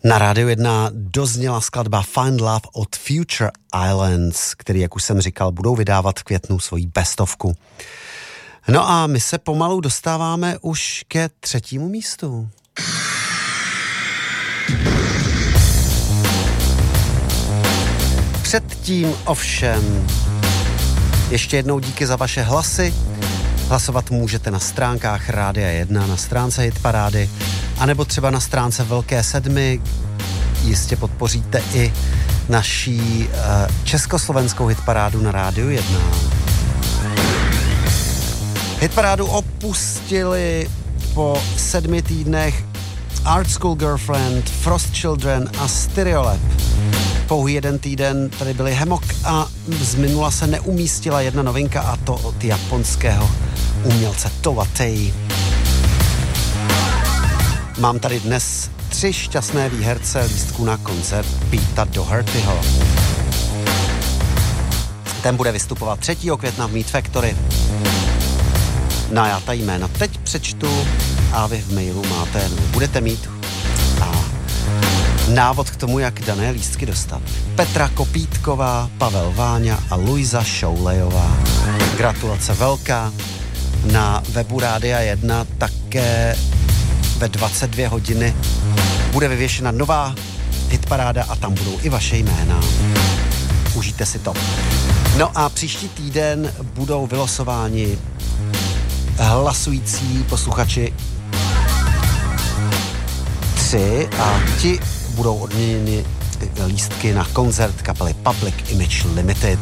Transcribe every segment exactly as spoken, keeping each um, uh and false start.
Na Rádiu jedna dozněla skladba Find Love od Future Islands, který, jak už jsem říkal, budou vydávat v květnu svoji bestovku. No a my se pomalu dostáváme už ke třetímu místu. Předtím ovšem ještě jednou díky za vaše hlasy. Hlasovat můžete na stránkách Rádia jedna, na stránce Hitparády, anebo třeba na stránce Velké sedmy. Jistě podpoříte i naší uh, československou hitparádu na Rádiu jedna. Hitparádu opustili po sedmi týdnech Art School Girlfriend, Frost Children a Stereolab. Pouhý jeden týden tady byli Hemok a z minula se neumístila jedna novinka, a to od japonského umělce Tovatei. Mám tady dnes tři šťastné výherce lístků na koncert Peta Dohertyho. Ten bude vystupovat třetího května v Meat Factory. No já ta jména teď přečtu a vy v mailu máte, budete mít a návod k tomu, jak dané lístky dostat. Petra Kopítková, Pavel Váňa a Luisa Šoulejová. Gratulace velká. Na webu Rádia jedna také ve dvacet dvě hodiny bude vyvěšena nová hitparáda a tam budou i vaše jména. Užijte si to. No a příští týden budou vylosováni hlasující posluchači tři a ti budou odměněni lístky na koncert kapely Public Image Limited.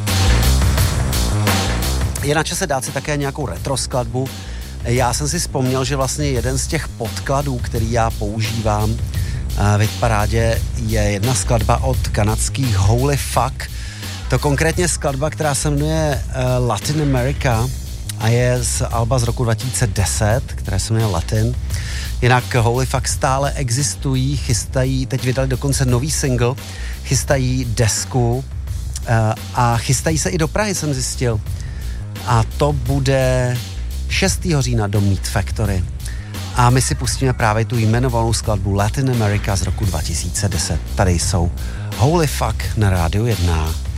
Je na čase dát si také nějakou retro skladbu. Já jsem si vzpomněl, že vlastně jeden z těch podkladů, který já používám v hitparádě, je jedna skladba od kanadských Holy Fuck. To konkrétně skladba, která se jmenuje Latin America a je z alba z roku dva tisíce deset, které se jmenuje Latin. Jinak Holy Fuck stále existují, chystají, teď vydali dokonce nový single, chystají desku a chystají se i do Prahy, jsem zjistil. A to bude šestého října do Meat Factory. A my si pustíme právě tu jmenovanou skladbu Latin America z roku dva tisíce deset. Tady jsou Holy Fuck na Rádiu jedna.